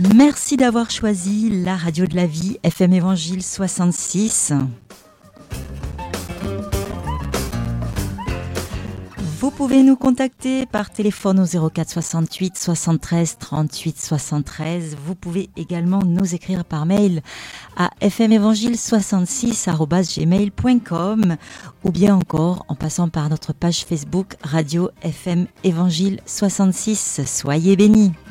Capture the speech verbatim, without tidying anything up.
Merci d'avoir choisi la radio de la vie, F M Évangile soixante-six. Vous pouvez nous contacter par téléphone au zéro quatre soixante-huit soixante-treize trente-huit soixante-treize. Vous pouvez également nous écrire par mail à f m évangile soixante-six arobase gmail point com ou bien encore en passant par notre page Facebook Radio F M Évangile soixante-six. Soyez bénis.